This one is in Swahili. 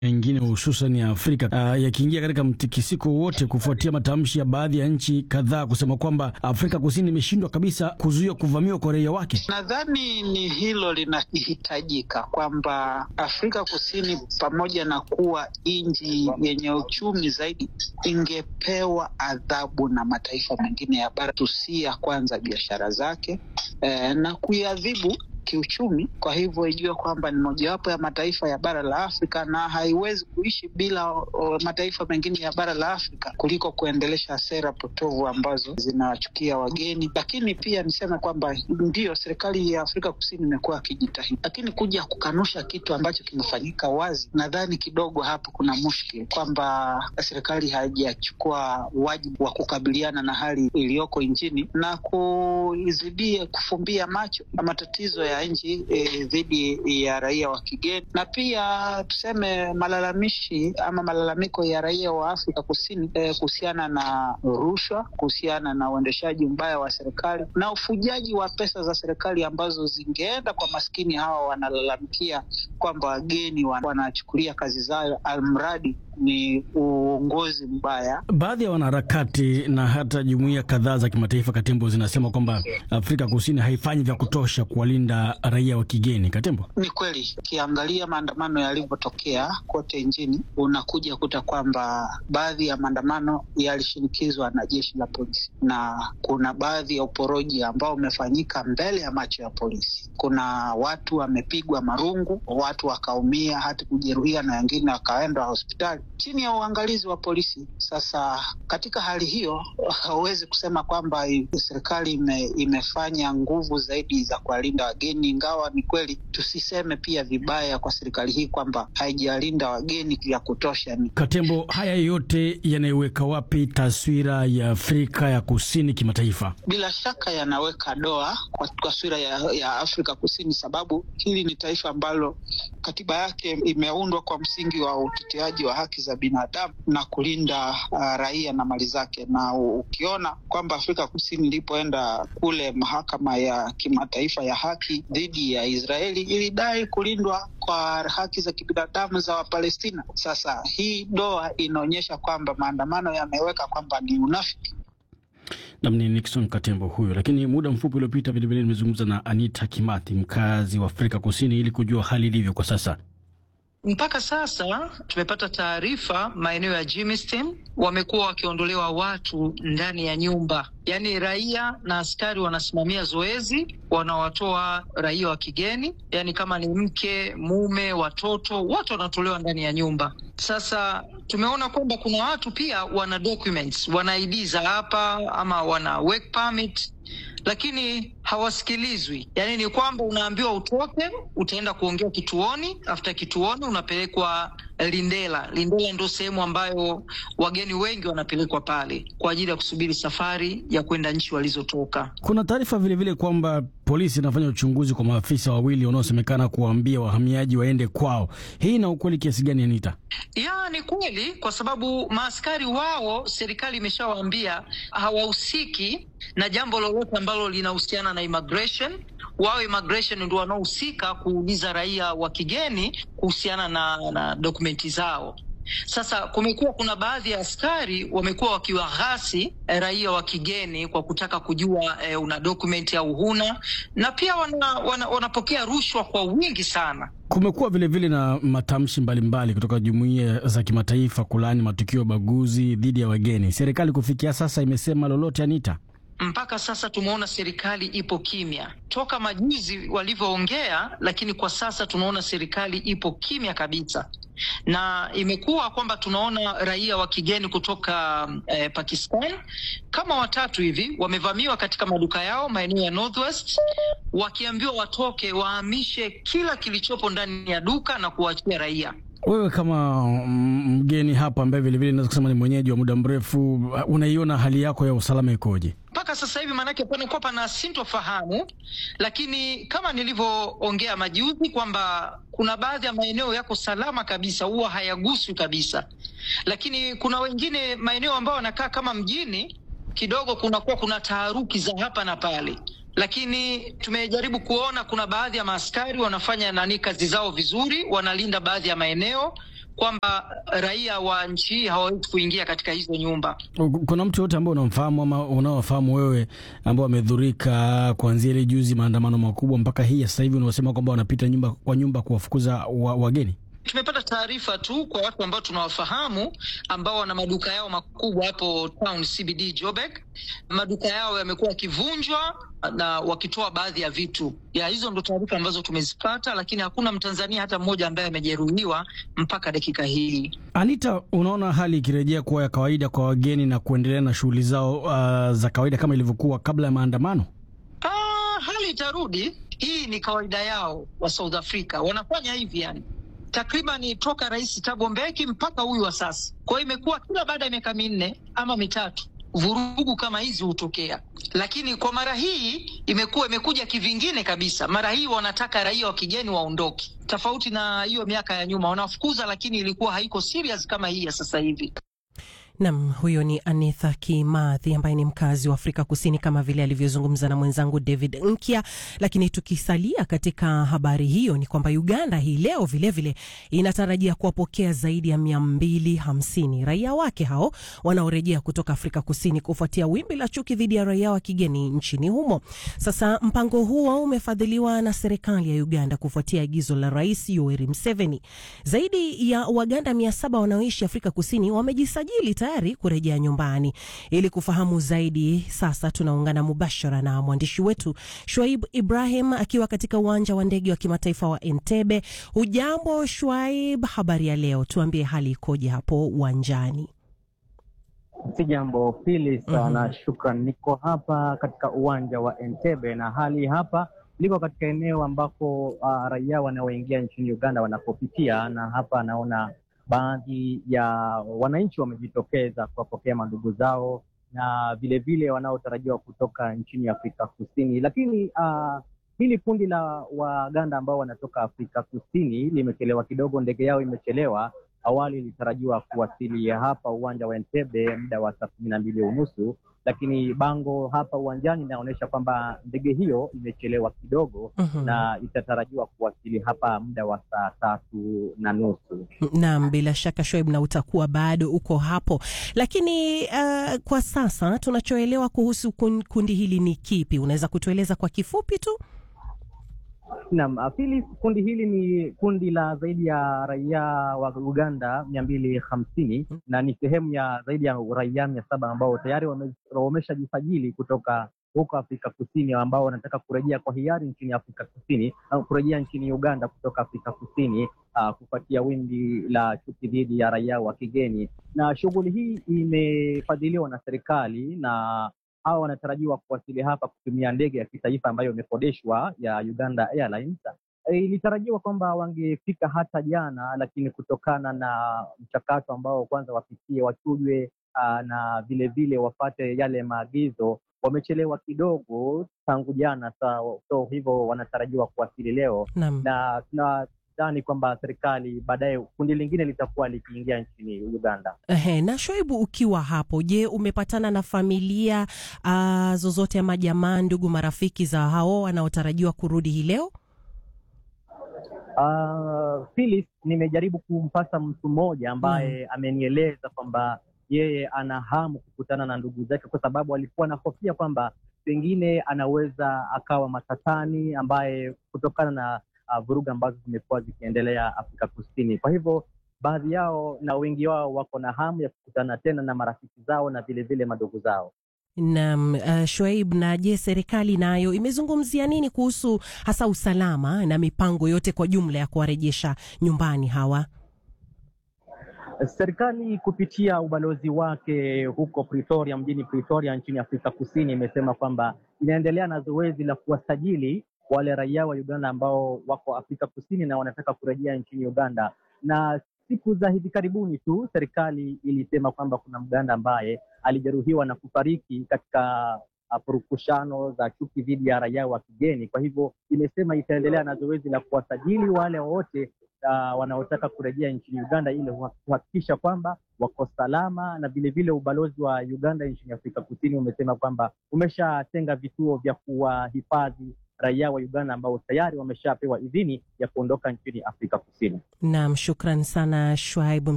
mengine hususan ya Afrika yakiingia katika mtikisiko wote kufuatia matamshi ya baadhi ya nchi kadhaa kusema kwamba Afrika Kusini imeshindwa kabisa kuzuia kuvamiwa kwa raia wake. Nadhani ni hilo linahitajika, kwamba Afrika Kusini pamoja na kuwa nchi yenye uchumi zaidi ingepewa adhabu na mataifa mengine ya bara tusia kwanza biashara zake na kuiadhibu kiuchumi. Kwa hivyo ijue kwamba ni mojawapo ya mataifa ya bara la Afrika na haiwezi kuishi bila mataifa mengine ya bara la Afrika kuliko kuendelesha sera potovu ambazo zinawachukia wageni. Lakini pia niseme kwamba ndio serikali ya Afrika Kusini imekuwa ikijitahidi, lakini kuja kukanusha kitu ambacho kimefanyika wazi, nadhani kidogo hapo kuna mushkil, kwamba serikali haijachukua wajibu wa kukabiliana na hali iliyoko nchini na kufumbia macho na matatizo ya nchi dhidi ya raia wa kigeni. Na pia tuseme malalamiko ya raia wa Afrika Kusini kuhusiana na rushwa, kuhusiana na uendeshaji mbaya wa serikali na ufujaji wa pesa za serikali ambazo zingeenda kwa maskini hawa wanalalamikia kwamba wageni wanachukulia kazi zao almradi ni uongozi mbaya. Baadhi ya wanaharakati na hata jumuiya kadhaa za kimataifa, Katembo, zinasema kwamba Afrika Kusini haifanyi vya kutosha kuwalinda raia wa kigeni. Katembo, ni kweli, ukiangalia maandamano yalivyotokea kote nchini unakuja kuta kwamba baadhi ya maandamano yalishinikizwa na jeshi la polisi, na kuna baadhi ya uporoji ambao umefanyika mbele ya macho ya polisi. Kuna watu wamepigwa marungu, watu wakaumia hata kujeruhiwa na wengine wakaenda hospitali chini ya uangalizi wa polisi. Sasa katika hali hiyo hauwezi kusema kwamba serikali imefanya nguvu zaidi za kuwalinda wageni, ingawa ni kweli tusiseme pia vibaya kwa serikali hii kwamba haijalinda wageni vya kutosha. Katembo, haya yote yanaiweka wapi taswira ya Afrika ya Kusini kimataifa? Bila shaka yanaweka doa kwa taswira ya Afrika Kusini, sababu hili ni taifa ambalo katiba yake imeundwa kwa msingi wa uteteaji wa haki za binadamu na kulinda raia na mali zake. Na ukiona kwamba Afrika Kusini ilipoenda kule mahakama ya kimataifa ya haki dhidi ya Israeli ilidai kulindwa kwa haki za kibinadamu za Wapalestina. Sasa hii doa inaonyesha kwamba maandamano yameweka kwamba ni unafiki. Namni Nixon Katembo huyo. Lakini muda mfupi uliopita vile vile nimezungumza na Anita Kimathi, mkazi wa Afrika Kusini, ili kujua hali ilivyo kwa sasa. Mpaka sasa tumepata taarifa maeneo ya Germiston wamekuwa wakiondolewa watu ndani ya nyumba. Yaani raia na askari wanasimamia zoezi, wanawatoa raia wa kigeni, yani kama ni mke, mume, watoto, wote wanatolewa ndani ya nyumba. Sasa tumeona kwamba kuna watu pia wana documents, wana ID za hapa ama wana work permit, lakini hawasikilizwi. Yani ni kwamba unaambiwa utoke, utaenda kuongea kituoni, after kituoni unapelekwa Lindela. Lindela ndio sehemu ambayo wageni wengi wanapelekwa pale kwa ajili ya kusubiri safari ya kwenda nchi walizotoka. Kuna taarifa vile vile kwamba polisi inafanya uchunguzi kwa maafisa wawili wanaosemekana kuwaambia wahamiaji waende kwao. Hii ina ukweli kiasi gani, Anita? Ya, ni kweli, kwa sababu maaskari wao serikali imeshawaambia hawahusiki na jambo lolote ambalo linahusiana na immigration. Wao immigration ndio wanaohusika kuuliza raia wa kigeni kuhusiana na dokumenti zao. Sasa kuna baadhi ya askari wamekuwa wakiwaghasi raia wa kigeni kwa kutaka kujua una dokumenti au huna, na pia wanapokea rushwa kwa wingi sana. Kumekuwa vile vile na matamshi mbalimbali kutoka jumuiya za kimataifa kulaani matukio ya baguzi dhidi ya wageni. Serikali kufikia sasa imesema lolote, Anita? Mpaka sasa tumeona serikali ipo kimya. Toka majuzi walivyoongea, lakini kwa sasa tunaona serikali ipo kimya kabisa. Na imekuwa kwamba tunaona raia wa kigeni kutoka Pakistan kama 3 hivi wamevamiwa katika maduka yao maeneo ya Northwest, wakiambiwa watoke wahamishe kila kilichopo ndani ya duka na kuachia raia. Wewe kama mgeni hapa ambaye vile vile naweza kusema ni mwenyeji wa muda mrefu, unaiona hali yako ya usalama ikoje? Mpaka sasa hivi manake pana sintofahamu, lakini kama nilivyoongea majuzi kwamba kuna baadhi ya maeneo yako salama kabisa, huwa hayaguswi kabisa. Lakini kuna wengine maeneo ambao wanakaa kama mjini kidogo kuna taharuki za hapa na pale. Lakini tumejaribu kuona kuna baadhi ya maaskari wanafanya kazi zao vizuri, wanalinda baadhi ya maeneo kwamba raia wa nchi hii hawawezi kuingia katika hizo nyumba. Kuna mtu yote ambaye unamfahamu ama unaofahamu wewe ambao wamedhurika kuanzia ile juzi maandamano makubwa mpaka hii sasa hivi unasema kwamba wanapita nyumba kwa nyumba kuwafukuza wageni? Tumepata taarifa tu kwa watu ambao tunawafahamu ambao wana maduka yao makubwa hapo town CBD Joburg. Maduka yao yamekuwa yakivunjwa na wakitoa baadhi ya vitu. Hizo ndo taarifa ambazo tumezipata, lakini hakuna Mtanzania hata mmoja ambaye amejeruhiwa mpaka dakika hii. Anita, unaona hali ikirejea kuwa ya kawaida kwa wageni na kuendelea na shughuli zao za kawaida kama ilivyokuwa kabla ya maandamano? Hali itarudi. Hii ni kawaida yao wa South Africa. Wanafanya hivi yani. Takriban toka Rais Thabo Mbeki mpaka huyu wa sasa. Kwa hiyo imekuwa kila baada ya miaka 4 ama 3 vurugu kama hizi hutokea. Lakini kwa mara hii imekuja kivingine kabisa. Mara hii wanataka raia wa kigeni waondoke. Tofauti na hiyo miaka ya nyuma wanafukuza, lakini ilikuwa haiko serious kama hii ya sasa hivi. Naam, huyo ni Anitha Kimathi ambaye ni mkazi wa Afrika Kusini kama vile alivyozungumza na mwenzangu David Nkia. Lakini tukisalia katika habari hiyo ni kwamba Uganda hii leo vile inatarajia kuwapokea zaidi ya 250 raia wake hao wanaorejea kutoka Afrika Kusini kufuatia wimbi la chuki dhidi ya raia wa kigeni nchini humo. Sasa mpango huo umefadhiliwa na serikali ya Uganda kufuatia agizo la Rais Yoweri Museveni. Zaidi ya Waganda 700 wanaoishi Afrika Kusini wamejisajili tayari kurejea nyumbani. Ili kufahamu zaidi, sasa tunaungana mubashara na mwandishi wetu Shoaib Ibrahim akiwa katika uwanja wa ndege wa kimataifa wa Entebbe. Hujambo Shoaib, habari ya leo? Tuambie hali ikoje hapo uwanjani. Sijambo Phyllis, na shukran. Niko hapa katika uwanja wa Entebbe na hali hapa liko katika eneo ambako raia wanaoingia nchini Uganda wanapopitia, na hapa naona baadhi ya wananchi wamejitokeza kuwapokea mandugu zao na vile wanaotarajiwa kutoka nchini Afrika Kusini. Lakini hili kundi la Waganda ambao wanatoka Afrika Kusini limechelewa kidogo, ndege yao imechelewa. Awali ilitarajiwa kuwasili hapa uwanja wa Entebbe muda wa saa 12:30, lakini bango hapa uwanjani inaonyesha kwamba ndege hiyo imechelewa kidogo na itatarajiwa kuwasili hapa muda wa saa 3:30. Naam, bila shaka Shoaib, na utakuwa bado uko hapo. Lakini kwa sasa tunachoelewa kuhusu kundi hili ni kipi? Unaweza kutueleza kwa kifupi tu? Naam, Phyllis, kundi hili ni kundi la zaidi ya raia wa Uganda 250 na ni sehemu ya zaidi ya raia 700 ambao tayari wameshajisajili kutoka huko Afrika Kusini, ambao wanataka kurejea kwa hiari nchini Afrika Kusini au kurejea nchini Uganda kutoka Afrika Kusini kufuatia wimbi la chuki dhidi ya raia wa kigeni. Na shughuli hii imefadhiliwa na serikali na hawa wanatarajiwa kuwasili hapa kutumia ndege ya kitaifa ambayo imekodeshwa ya Uganda Airlines. Ilitarajiwa kwamba wangefika hata jana, lakini kutokana na mchakato ambao kwanza wapitie, wachujwe na vile wapate yale maagizo, wamechelewa kidogo tangu jana. So hivyo wanatarajiwa kuwasili leo. Na tunadhani kwamba serikali baadaye kundi lingine litakuwa likiingia nchini Uganda. Na Shoaib, ukiwa hapo, je, umepatana na familia zozote ama jamaa, ndugu, marafiki za hao wanaotarajiwa kurudi hii leo? Phyllis, nimejaribu kumpata mtu mmoja ambaye amenieleza kwamba yeye ana hamu kukutana na ndugu zake, kwa sababu alikuwa anahofia kwamba pengine anaweza akawa matatani, ambaye kutokana na vurugu ambazo zimekuwa zikiendelea Afrika Kusini. Kwa hivyo baadhi yao na wengi wao wako na hamu ya kukutana tena na marafiki zao na vile madogo zao. Naam, Shoaib, na je, serikali nayo imezungumzia nini kuhusu hasa usalama na mipango yote kwa jumla ya kuwarejesha nyumbani hawa? Serikali kupitia ubalozi wake huko Pretoria, mjini Pretoria nchini Afrika Kusini, imesema kwamba inaendelea na zoezi la kuwasajili wale raia wa Uganda ambao wako Afrika Kusini na wanataka kurejea nchini Uganda. Na siku za hivi karibuni tu serikali ilisema kwamba kuna Mganda ambaye alijeruhiwa na kufariki katika purukushano za chuki dhidi ya raia wa kigeni. Kwa hivyo imesema itaendelea na zoezi la kuwasajili wale wote wanaotaka kurejea nchini Uganda ili kuhakikisha kwamba wako salama. Na vile ubalozi wa Uganda nchini Afrika Kusini umesema kwamba umeshatenga vituo vya kuwahifadhi raia wa Uganda ambao tayari wameshapewa idhini ya kuondoka nchini Afrika Kusini. Naam, shukran sana Shuaib.